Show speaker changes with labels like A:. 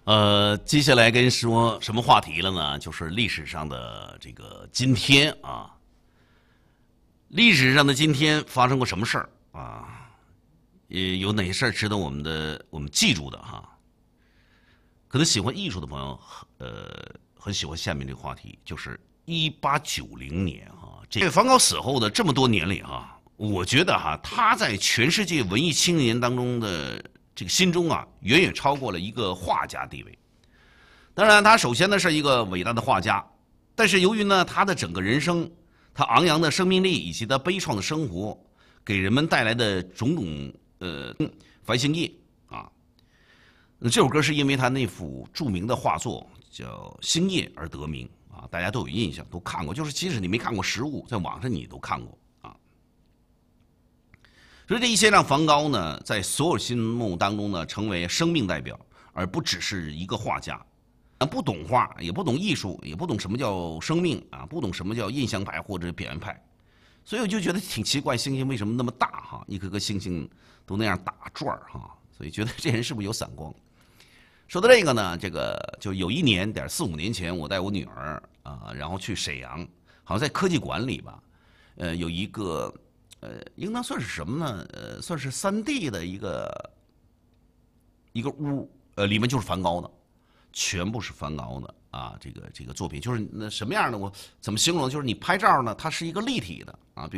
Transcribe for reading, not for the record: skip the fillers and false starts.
A: 接下来跟说什么话题了呢？就是历史上的这个今天啊，历史上的今天发生过什么事儿啊？有哪些事儿值得我们记住的哈？可能喜欢艺术的朋友，很喜欢下面这个话题，就是1890年啊。这个梵高死后的这么多年里啊，我觉得哈，他在全世界文艺青年当中的这个心中啊，远远超过了一个画家地位。当然，他首先呢是一个伟大的画家，但是由于呢他的整个人生，他昂扬的生命力以及他悲怆的生活，给人们带来的种种繁星夜啊。这首歌是因为他那幅著名的画作叫《星夜》而得名啊，大家都有印象，都看过。就是即使你没看过实物，在网上你都看过啊。所以这一切让梵高呢，在所有心目当中呢，成为生命代表，而不只是一个画家。不懂画，也不懂艺术，也不懂什么叫生命啊，不懂什么叫印象派或者表演派，所以我就觉得挺奇怪，星星为什么那么大哈？一颗颗星星都那样打转哈，所以觉得这人是不是有散光？说到这个呢，这个就有一年4、5年前，我带我女儿啊，然后去沈阳，好像在科技馆里吧，有一个应当算是什么呢？算是3D 的一个屋，里面就是梵高的。全部是梵高的啊，这个作品就是那什么样的？我怎么形容？就是你拍照呢，它是一个立体的啊，比如